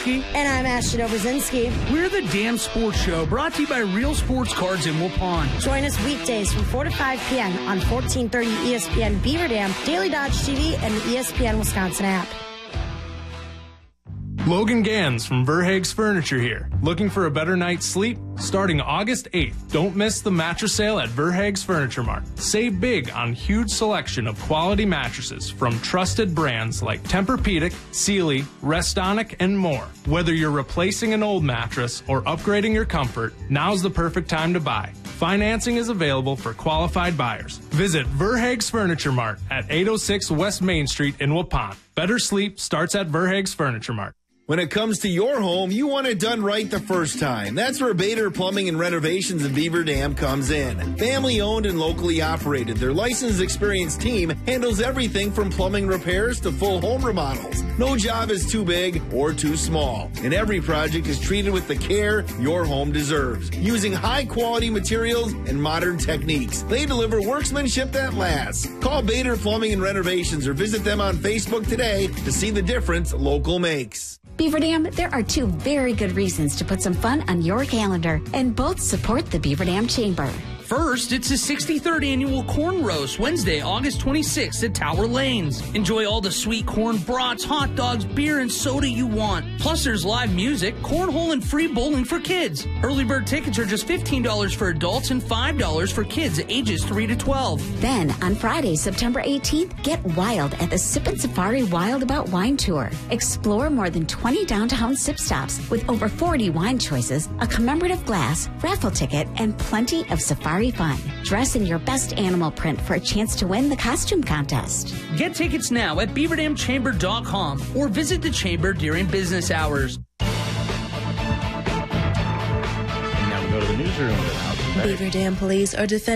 Brzezinski. And I'm Ashton Oberzinski. We're the Damn Sports Show, brought to you by Real Sports Cards in Waupun. Join us weekdays from 4 to 5 p.m. on 1430 ESPN Beaver Dam, Daily Dodge TV, and the ESPN Wisconsin app. Logan Gans from Verhaeg's Furniture here. Looking for a better night's sleep? Starting August 8th, don't miss the mattress sale at Verhaeg's Furniture Mart. Save big on huge selection of quality mattresses from trusted brands like Tempur-Pedic, Sealy, Restonic, and more. Whether you're replacing an old mattress or upgrading your comfort, now's the perfect time to buy. Financing is available for qualified buyers. Visit Verhaeg's Furniture Mart at 806 West Main Street in Waupun. Better sleep starts at Verhaeg's Furniture Mart. When it comes to your home, you want it done right the first time. That's where Bader Plumbing and Renovations in Beaver Dam comes in. Family owned and locally operated, their licensed, experienced team handles everything from plumbing repairs to full home remodels. No job is too big or too small, and every project is treated with the care your home deserves. Using high quality materials and modern techniques, they deliver workmanship that lasts. Call Bader Plumbing and Renovations or visit them on Facebook today to see the difference local makes. Beaver Dam, there are two very good reasons to put some fun on your calendar, and both support the Beaver Dam Chamber. First, it's the 63rd annual Corn Roast, Wednesday, August 26th at Tower Lanes. Enjoy all the sweet corn brats, hot dogs, beer, and soda you want. Plus, there's live music, cornhole, and free bowling for kids. Early bird tickets are just $15 for adults and $5 for kids ages 3 to 12. Then, on Friday, September 18th, get wild at the Sippin' Safari Wild About Wine Tour. Explore more than 20 downtown sip stops with over 40 wine choices, a commemorative glass, raffle ticket, and plenty of safari fun. Dress in your best animal print for a chance to win the costume contest. Get tickets now at beaverdamchamber.com or visit the chamber during business hours. And now we go to the newsroom. Beaver Dam police are defending